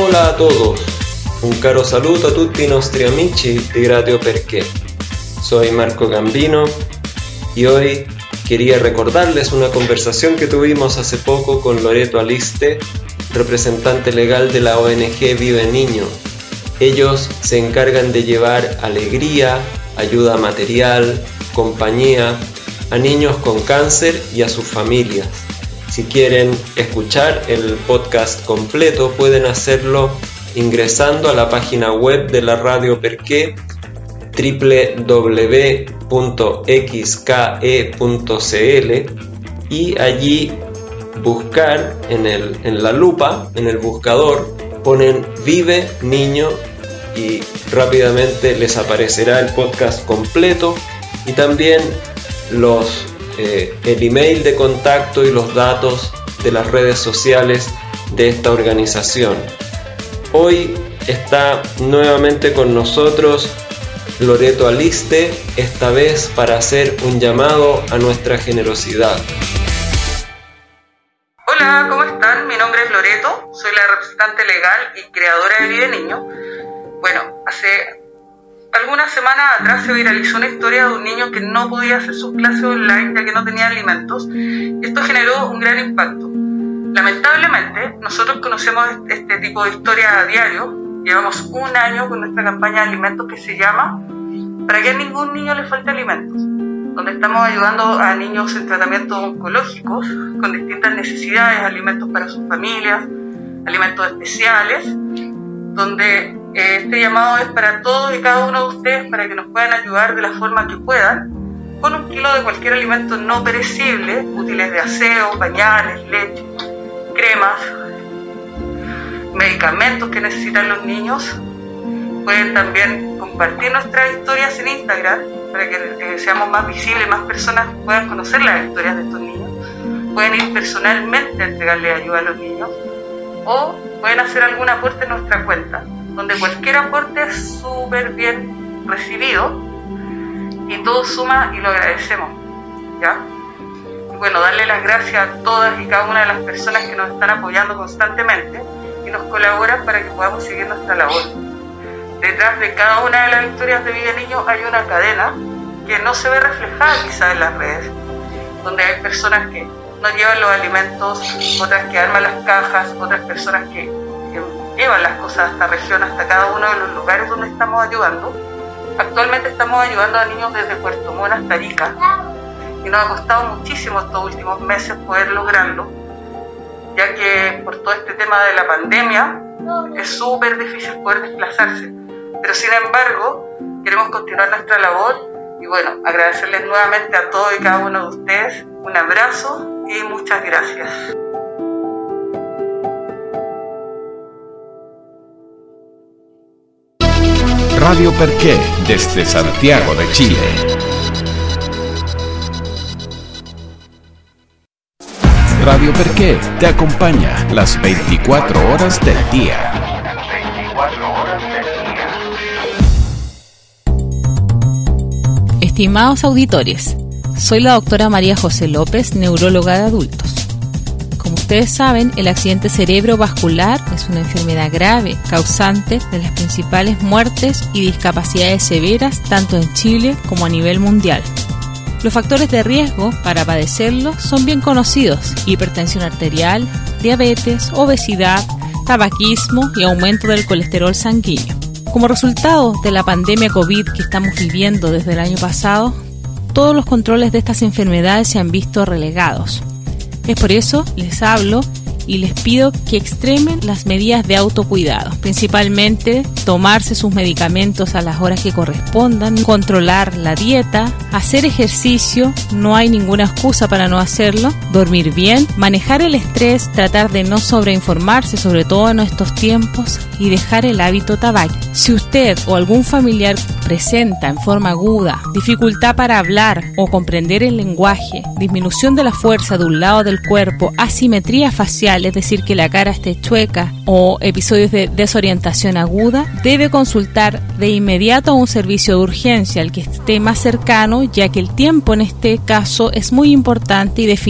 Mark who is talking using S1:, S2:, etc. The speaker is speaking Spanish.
S1: Hola a todos, un caro saluto a tutti i nostri amici di Radio Perché. Soy Marco Gambino y hoy quería recordarles una conversación que tuvimos hace poco con Loreto Aliste, representante legal de la ONG Vive Niño. Ellos se encargan de llevar alegría, ayuda material, compañía a niños con cáncer y a sus familias. Si quieren escuchar el podcast completo, pueden hacerlo ingresando a la página web de la Radio Perché, www.xke.cl, y allí buscar en la lupa, en el buscador, ponen Vive Niño y rápidamente les aparecerá el podcast completo y también el email de contacto y los datos de las redes sociales de esta organización. Hoy está nuevamente con nosotros Loreto Aliste, esta vez para hacer un llamado a nuestra generosidad.
S2: Hola, ¿cómo están? Mi nombre es Loreto, soy la representante legal y creadora de Vive Niño. Bueno, hace algunas semanas atrás se viralizó una historia de un niño que no podía hacer sus clases online ya que no tenía alimentos. Esto generó un gran impacto. Lamentablemente, nosotros conocemos este tipo de historias a diario. Llevamos un año con nuestra campaña de alimentos que se llama Para que a ningún niño le falte alimentos, donde estamos ayudando a niños en tratamientos oncológicos con distintas necesidades, alimentos para sus familias, alimentos especiales, donde este llamado es para todos y cada uno de ustedes para que nos puedan ayudar de la forma que puedan, con 1 kilo de cualquier alimento no perecible, útiles de aseo, pañales, leche, cremas, medicamentos que necesitan los niños. Pueden también compartir nuestras historias en Instagram para que seamos más visibles, más personas puedan conocer las historias de estos niños. Pueden ir personalmente a entregarle ayuda a los niños o pueden hacer algún aporte en nuestra cuenta, donde cualquier aporte es súper bien recibido y todo suma y lo agradecemos, ¿ya? Y bueno, darle las gracias a todas y cada una de las personas que nos están apoyando constantemente y nos colaboran para que podamos seguir nuestra labor. Detrás de cada una de las historias de Vive Niño hay una cadena que no se ve reflejada quizás en las redes, donde hay personas que no llevan los alimentos, otras que arman las cajas, otras personas que llevan las cosas hasta región, hasta cada uno de los lugares donde estamos ayudando. Actualmente estamos ayudando a niños desde Puerto Montt hasta Arica y nos ha costado muchísimo estos últimos meses poder lograrlo, ya que por todo este tema de la pandemia es súper difícil poder desplazarse, pero sin embargo queremos continuar nuestra labor y bueno, agradecerles nuevamente a todos y cada uno de ustedes, un abrazo y muchas gracias.
S3: Radio Perché desde Santiago de Chile. Radio Perché te acompaña las 24 horas del día.
S4: Estimados auditores, soy la doctora María José López, neuróloga de adultos. Como ustedes saben, el accidente cerebrovascular es una enfermedad grave, causante de las principales muertes y discapacidades severas tanto en Chile como a nivel mundial. Los factores de riesgo para padecerlo son bien conocidos: hipertensión arterial, diabetes, obesidad, tabaquismo y aumento del colesterol sanguíneo. Como resultado de la pandemia COVID que estamos viviendo desde el año pasado, todos los controles de estas enfermedades se han visto relegados. Es por eso les hablo y les pido que extremen las medidas de autocuidado, principalmente tomarse sus medicamentos a las horas que correspondan, controlar la dieta, hacer ejercicio, no hay ninguna excusa para no hacerlo, dormir bien, manejar el estrés, tratar de no sobreinformarse, sobre todo en estos tiempos, y dejar el hábito tabaco. Si usted o algún familiar presenta en forma aguda dificultad para hablar o comprender el lenguaje, disminución de la fuerza de un lado del cuerpo, asimetría facial, es decir, que la cara esté chueca, o episodios de desorientación aguda, debe consultar de inmediato a un servicio de urgencia, al que esté más cercano, ya que el tiempo en este caso es muy importante y definido.